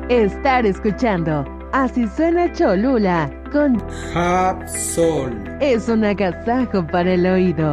Estar escuchando Así Suena Cholula con Hapsol. Es un agasajo para el oído.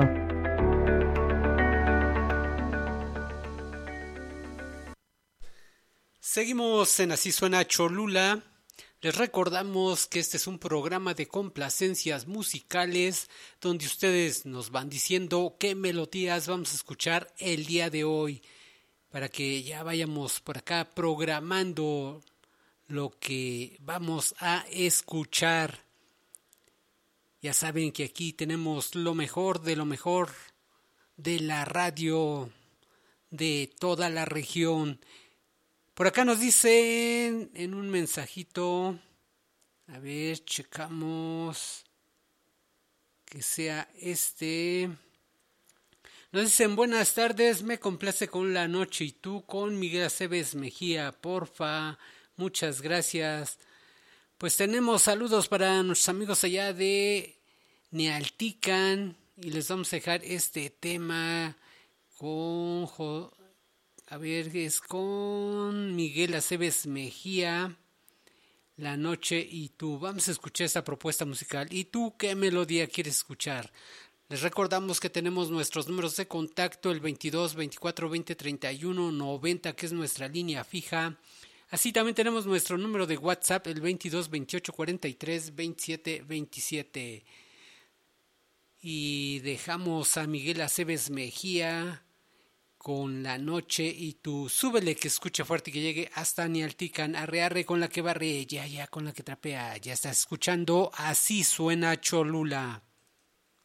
Seguimos en Así Suena Cholula. Les recordamos que este es un programa de complacencias musicales donde ustedes nos van diciendo qué melodías vamos a escuchar el día de hoy para que ya vayamos por acá programando lo que vamos a escuchar. Ya saben que aquí tenemos lo mejor de la radio de toda la región. Por acá nos dicen en un mensajito, a ver, checamos que sea este. Nos dicen, buenas tardes, me complace con La Noche y tú con Miguel Aceves Mejía, porfa, muchas gracias. Pues tenemos saludos para nuestros amigos allá de Nealtican y les vamos a dejar este tema con... A ver, es con Miguel Aceves Mejía, La Noche y tú. Vamos a escuchar esta propuesta musical. ¿Y tú qué melodía quieres escuchar? Les recordamos que tenemos nuestros números de contacto, el 22 24 20 31 90, que es nuestra línea fija. Así también tenemos nuestro número de WhatsApp, el 22 28 43 27 27. Y dejamos a Miguel Aceves Mejía con La Noche y tú. Súbele que escuche fuerte y que llegue hasta Nealtican. Arre arre con la que barre, ya con la que trapea. Ya estás escuchando Así Suena Cholula.